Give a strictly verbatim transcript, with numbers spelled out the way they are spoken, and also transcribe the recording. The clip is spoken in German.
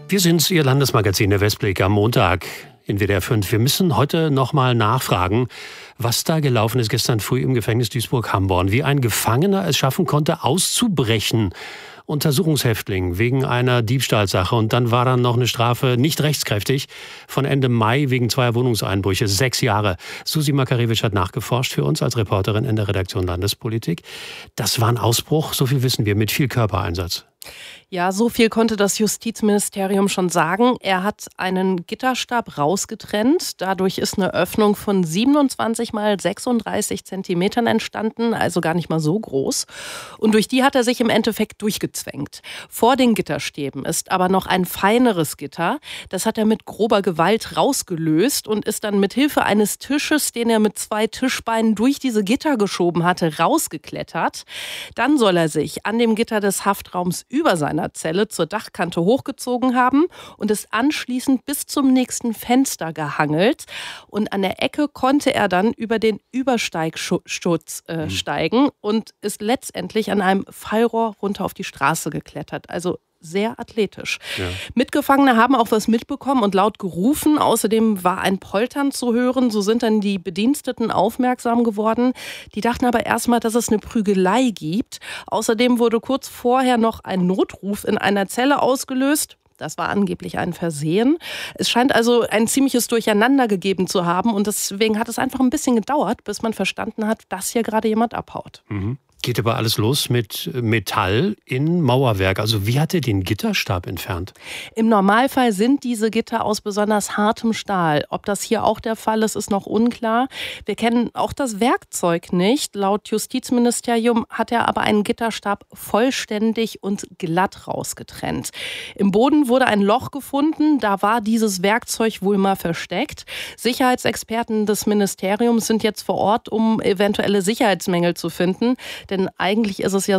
Wir sind's, Ihr Landesmagazin der Westblick am Montag in W D R fünf. Wir müssen heute nochmal nachfragen, was da gelaufen ist gestern früh im Gefängnis Duisburg-Hamborn. Wie ein Gefangener es schaffen konnte, auszubrechen. Untersuchungshäftling wegen einer Diebstahlsache. Und dann war dann noch eine Strafe nicht rechtskräftig von Ende Mai wegen zweier Wohnungseinbrüche. Sechs Jahre. Susi Makarewitsch hat nachgeforscht für uns als Reporterin in der Redaktion Landespolitik. Das war ein Ausbruch, so viel wissen wir, mit viel Körpereinsatz. Ja, so viel konnte das Justizministerium schon sagen. Er hat einen Gitterstab rausgetrennt. Dadurch ist eine Öffnung von siebenundzwanzig mal sechsunddreißig Zentimetern entstanden, also gar nicht mal so groß. Und durch die hat er sich im Endeffekt durchgezwängt. Vor den Gitterstäben ist aber noch ein feineres Gitter. Das hat er mit grober Gewalt rausgelöst und ist dann mit Hilfe eines Tisches, den er mit zwei Tischbeinen durch diese Gitter geschoben hatte, rausgeklettert. Dann soll er sich an dem Gitter des Haftraums über seiner Zelle zur Dachkante hochgezogen haben und ist anschließend bis zum nächsten Fenster gehangelt. Und an der Ecke konnte er dann über den Übersteigsschutz äh, mhm. steigen und ist letztendlich an einem Fallrohr runter auf die Straße geklettert. Also sehr athletisch. Ja. Mitgefangene haben auch was mitbekommen und laut gerufen. Außerdem war ein Poltern zu hören. So sind dann die Bediensteten aufmerksam geworden. Die dachten aber erstmal, dass es eine Prügelei gibt. Außerdem wurde kurz vorher noch ein Notruf in einer Zelle ausgelöst. Das war angeblich ein Versehen. Es scheint also ein ziemliches Durcheinander gegeben zu haben. Und deswegen hat es einfach ein bisschen gedauert, bis man verstanden hat, dass hier gerade jemand abhaut. Mhm. Geht aber alles los mit Metall in Mauerwerk. Also wie hat er den Gitterstab entfernt? Im Normalfall sind diese Gitter aus besonders hartem Stahl. Ob das hier auch der Fall ist, ist noch unklar. Wir kennen auch das Werkzeug nicht. Laut Justizministerium hat er aber einen Gitterstab vollständig und glatt rausgetrennt. Im Boden wurde ein Loch gefunden. Da war dieses Werkzeug wohl mal versteckt. Sicherheitsexperten des Ministeriums sind jetzt vor Ort, um eventuelle Sicherheitsmängel zu finden. Denn eigentlich ist es ja